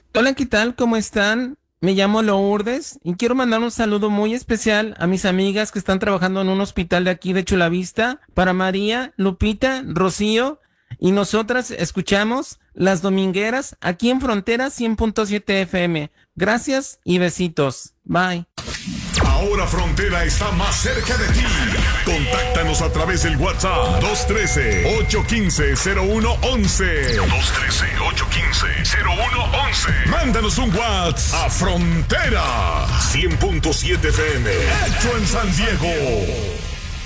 Hola, ¿qué tal? ¿Cómo están? Me llamo Lourdes y quiero mandar un saludo muy especial a mis amigas que están trabajando en un hospital de aquí de Chulavista, para María, Lupita, Rocío, y nosotras escuchamos Las Domingueras aquí en Frontera 100.7 FM. Gracias y besitos. Bye. Ahora Frontera está más cerca de ti. Contáctanos a través del WhatsApp 213-815-0111. 213-815-0111. Mándanos un WhatsApp a Frontera 100.7 FM. Hecho en San Diego.